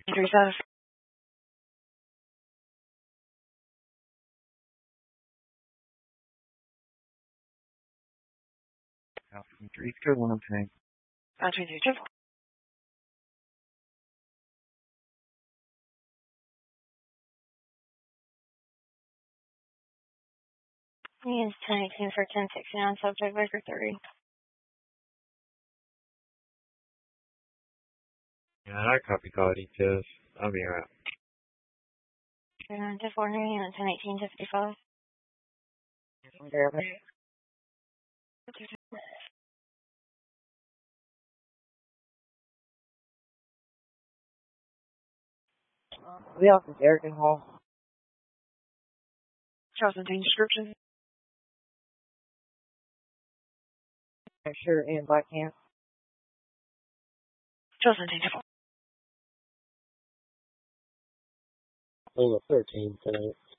Injury status. East Code 110. 22. He is 1018 for 1069, subject record 30. Yeah, I copy call details. I'll be right. 294 and 1018 to 55. We office Erican Hall. Charles Dean description. Sure, and Black Camp. Charles Dean. Hold up 13 tonight.